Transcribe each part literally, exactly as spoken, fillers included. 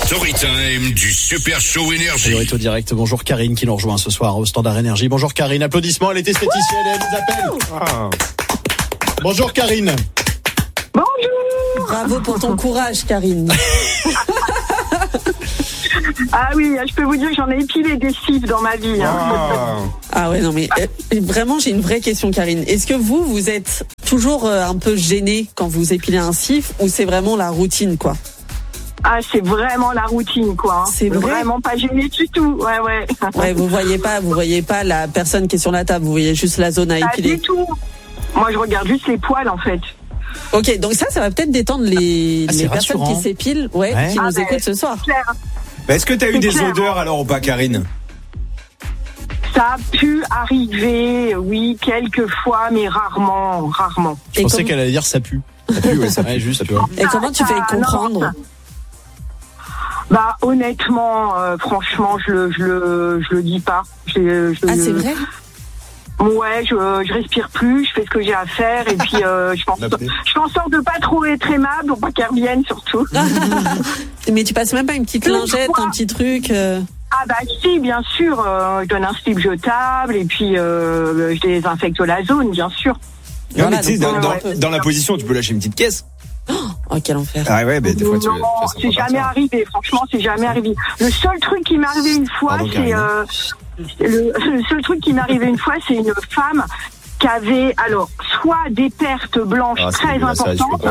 Story time du Super Show Énergie. Priorité au direct. Bonjour Karine qui nous rejoint ce soir au Standard Énergie. Bonjour Karine, applaudissements, elle est esthéticienne, elle nous appelle. Ah. Bonjour Karine. Bonjour. Bravo pour ton courage Karine. Ah oui, je peux vous dire que j'en ai épilé des cifs dans ma vie. Hein. Ah. ah ouais, non mais euh, vraiment j'ai une vraie question Karine. Est-ce que vous, vous êtes toujours euh, un peu gênée quand vous épilez un cif ou c'est vraiment la routine quoi? Ah, c'est vraiment la routine, quoi. Hein. C'est vrai vraiment pas gêné du tout. Ouais, ouais. Ouais, vous voyez pas, vous voyez pas la personne qui est sur la table. Vous voyez juste la zone à épiler. Pas du tout. Moi, je regarde juste les poils, en fait. Ok, donc ça, ça va peut-être détendre les, ah, les personnes qui s'épilent, ouais, ouais, qui ah, nous écoutent ce soir. Bah, est-ce que t'as eu des clair. odeurs alors ou pas, Karine? Ça a pu arriver, oui, quelques fois, mais rarement, rarement. Je Et pensais comme... qu'elle allait dire ça pue. Ça pue, ouais, ça pue, juste, tu vois. Et ah, comment tu fais comprendre? Non, Bah honnêtement, euh, franchement, je le, je le, je le dis pas. Je, je, ah c'est vrai. Ouais, je, je respire plus, je fais ce que j'ai à faire et puis euh, je pense, je fais en sorte de pas trop être aimable pour pas qu'elle revienne surtout. Mais tu passes même pas une petite lingette, un petit truc. Euh... Ah bah si, bien sûr. Euh, je donne un slip jetable et puis euh, je désinfecte la zone, bien sûr. Non voilà, mais tu sais, dans, dans, dans la position, tu peux lâcher une petite caisse. Oh quel enfer. Ah ouais, mais des fois tu Non, c'est jamais arrivé, franchement, c'est jamais arrivé. Le seul truc qui m'est arrivé une fois, Pardon, c'est euh, le, le seul truc qui m'est arrivé une fois, c'est une femme qui avait alors soit des pertes blanches ah, très importantes. Ça,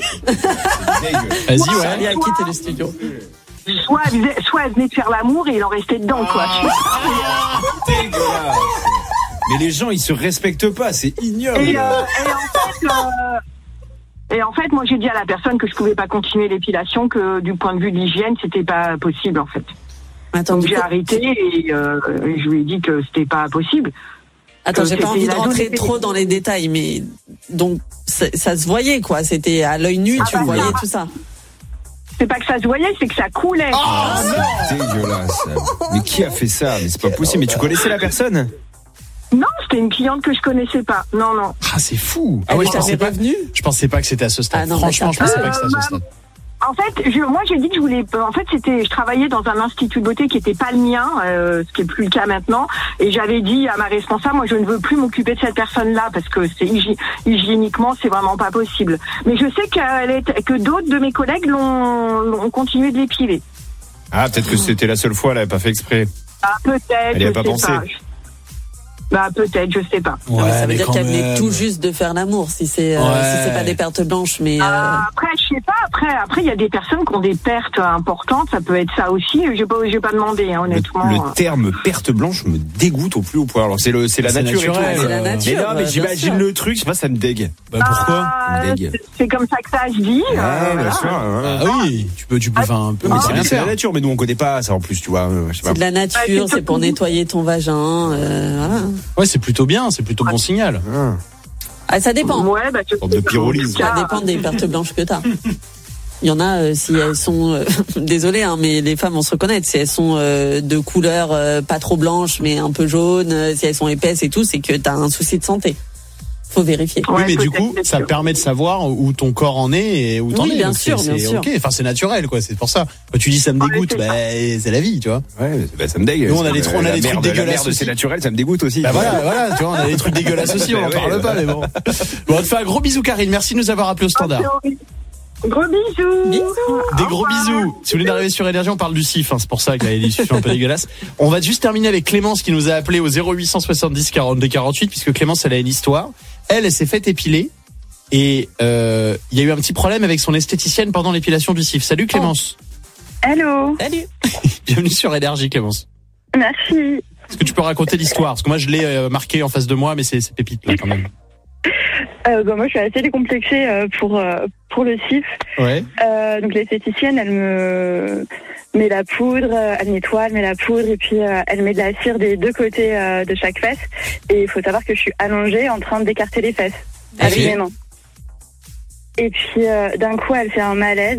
Vas-y, ouais. Elle a quitté le studio. Soit, soit elle venait de faire l'amour et il en restait dedans, quoi. Ah, dégueulasse. Mais les gens, ils se respectent pas, c'est ignoble. Et, euh, et en fait. Euh, Et en fait, moi, j'ai dit à la personne que je pouvais pas continuer l'épilation, que du point de vue de l'hygiène, c'était pas possible, en fait. Attends, donc j'ai coup... arrêté et euh, je lui ai dit que c'était pas possible. Attends, j'ai pas envie de rentrer trop dans les détails, mais donc ça se voyait, quoi. C'était à l'œil nu, ah tu bah voyais ça. Tout ça. C'est pas que ça se voyait, c'est que ça coulait. Oh, ah, c'est dégueulasse. Mais qui a fait ça? Mais c'est pas possible. Mais tu connaissais la personne? Non, c'était une cliente que je connaissais pas. Non, non. Ah, c'est fou. Ah oui, je pensais pas venu. Je pensais pas que c'était à ce stade. Ah, non, Franchement, je pensais euh, pas que c'était à ce stade. En fait, je, moi, j'ai dit que je voulais. En fait, c'était. Je travaillais dans un institut de beauté qui était pas le mien, euh, ce qui est plus le cas maintenant. Et j'avais dit à ma responsable, moi, je ne veux plus m'occuper de cette personne-là parce que c'est hygi- hygiéniquement, c'est vraiment pas possible. Mais je sais qu'elle est, que d'autres de mes collègues l'ont, l'ont continué de l'épiler. Ah, peut-être que c'était la seule fois, elle avait pas fait exprès. Ah, peut-être. Elle n'y a pas pensé. Pas. Bah peut-être, je sais pas. Ouais, non, ça veut dire qu'elle venait tout juste de faire l'amour, si c'est euh, ouais. si c'est pas des pertes blanches, mais. Euh... Euh, après, je sais pas. Après, après, il y a des personnes qui ont des pertes importantes. Ça peut être ça aussi. J'ai pas, j'ai pas demandé, hein, honnêtement. Le, le terme perte blanche me dégoûte au plus haut point. Alors c'est le, c'est la c'est nature. Naturel, et tout. C'est la nature. Mais non, mais j'imagine le truc. Je sais pas, ça me dégue. Bah pourquoi ah, ça me dégue. C'est comme ça que ça se dit. Ouais, euh, bien voilà. sûr. Ah oui, tu peux, tu peux, enfin, un peu. Mais c'est, c'est la nature, mais nous on connaît pas ça en plus, tu vois. Je sais pas. C'est de la nature, c'est pour nettoyer ton vagin. Euh, voilà. Ouais, c'est plutôt bien. C'est plutôt bon signal. Ah. Ah, ça dépend. Ouais, bah, je de pyrolyse. Ça dépend des pertes blanches que t'as. Il y en a, euh, si elles sont, euh, désolé, hein, mais les femmes vont se reconnaître. Si elles sont euh, de couleur euh, pas trop blanche, mais un peu jaune, euh, si elles sont épaisses et tout, c'est que t'as un souci de santé. Faut vérifier. Oui, mais du coup, ça sûr. permet de savoir où ton corps en est et où t'en oui, es. bien Donc sûr, c'est, bien c'est sûr. ok. Enfin, c'est naturel, quoi. C'est pour ça. Quand tu dis ça me dégoûte, ouais, bah, c'est, c'est la vie, tu vois. Ouais, bah, ça me dégue. Nous, on a des, tr- on a des trucs merde, dégueulasses aussi. C'est naturel, ça me dégoûte aussi. Bah voilà, voilà, tu vois, on a des trucs dégueulasses aussi, on en parle ouais, pas, mais bon. Bon, on te fait un gros bisou, Karine. Merci de nous avoir appelé au standard. Gros bisous. Bisous. Des gros bisous. Si vous voulez d'arriver sur Énergie, on parle du sif, hein, c'est pour ça qu'il y a des discussions un peu dégueulasses. On va juste terminer avec Clémence qui nous a appelé au zéro huit cent soixante-dix quarante-deux quarante-huit, puisque Clémence, elle a une histoire. Elle, elle s'est fait épiler. Et euh, il y a eu un petit problème avec son esthéticienne pendant l'épilation du cif. Salut Clémence. Oh. Hello. Salut. Bienvenue sur Énergie, Clémence. Merci. Est-ce que tu peux raconter l'histoire? Parce que moi, je l'ai euh, marqué en face de moi, mais c'est, c'est pépite là quand même. Euh, bah moi, je suis assez décomplexée euh, pour euh, pour le cif. Ouais. Euh, donc l'esthéticienne, elle me met la poudre, elle nettoie, elle met la poudre et puis euh, elle met de la cire des deux côtés euh, de chaque fesse. Et il faut savoir que je suis allongée en train d'écarter les fesses avec mes mains. Et puis euh, d'un coup, elle fait un malaise.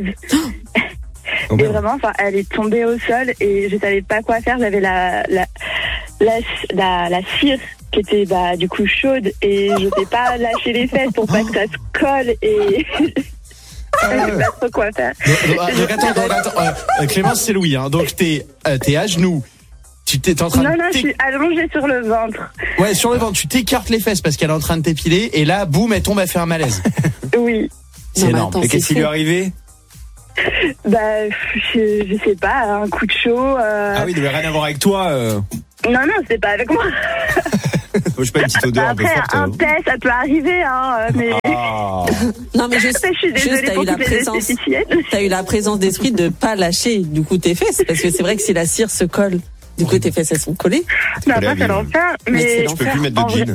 Oh et vraiment, enfin, elle est tombée au sol et je savais pas quoi faire. J'avais la la la la, la cire qui était bah du coup chaude et je sais pas lâcher les fesses pour pas que ça se colle et Je sais pas trop quoi faire. Donc, donc, donc, attends, donc, attends euh, Clémence, c'est Louis. Hein. Donc t'es, euh, t'es à genoux. Tu t'es t'es en train Non, de non, je suis allongée sur le ventre. Ouais, sur le ventre. Tu t'écartes les fesses parce qu'elle est en train de t'épiler. Et là, boum, elle tombe, elle fait un malaise. Oui. C'est Non, mais énorme. attends, Et qu'est-ce qui fou. lui est arrivé? Bah, je, je sais pas, un coup de chaud. Euh... Ah oui, il devait rien avoir avec toi. Euh... Non, non, c'est pas avec moi. Je sais pas, une petite odeur Bah, un peu après, forte. un euh. test, ça peut arriver, hein. Mais Ah. Non, mais juste, je suis désolée juste t'as pour eu la toutes les présence, esthéticiennes. t'as eu la présence d'esprit de pas lâcher, du coup, tes fesses. Parce que c'est vrai que si la cire se colle, du coup, tes fesses, elles sont collées. Non, Collé à après, c'est vivre. l'enfer. Mais c'est Mais Je peux plus mettre En de vrai- jean.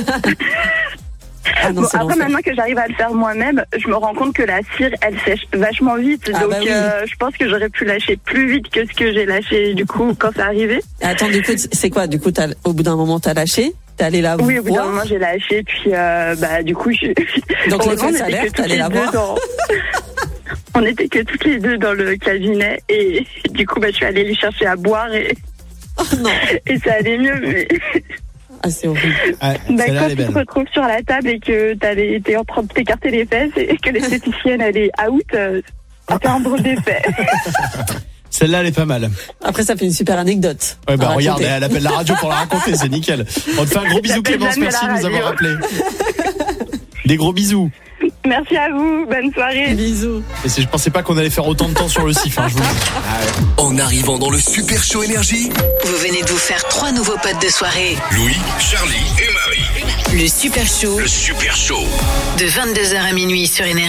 Ah non, bon, c'est après, l'enfer. maintenant que j'arrive à le faire moi-même, je me rends compte que la cire, elle sèche vachement vite. Ah donc, bah oui. euh, je pense que j'aurais pu lâcher plus vite que ce que j'ai lâché, du coup, quand c'est arrivé. Attends, du coup, c'est quoi? Du coup, t'as, au bout d'un moment, t'as lâché? T'es allé la Oui, au bout d'un voir? moment, j'ai lâché, puis, euh, bah, du coup, je... Donc, les heureusement, fesses on était alertes, que toutes allez les la deux voir. dans- On était que toutes les deux dans le cabinet, et du coup, bah, je suis allée lui chercher à boire, et, Oh non. et ça allait mieux, mais... Ah, c'est horrible. Ah, Bah, celle-là, quand elle est tu te belle. retrouves sur la table et que t'allais- t'es en train de t'écarter les fesses et que l'esthéticienne elle est out, euh, ça fait un drôle d'effet. Celle-là, elle est pas mal. Après, ça fait une super anecdote. Ouais, bah à regarde, raconter. elle appelle la radio pour la raconter, c'est nickel. On te fait un gros bisou, J'appelle Clémence. jamais Merci de la nous avoir radio. rappelé. Des gros bisous. Merci à vous, bonne soirée. Bisous. Et c'est- je pensais pas qu'on allait faire autant de temps sur le sif. Hein, je vous le dis. En arrivant dans le Super Show Énergie, Vous venez de vous faire trois nouveaux potes de soirée. Louis, Charlie et Marie. Le Super Show Le Super Show. de vingt-deux heures à minuit sur Énergie.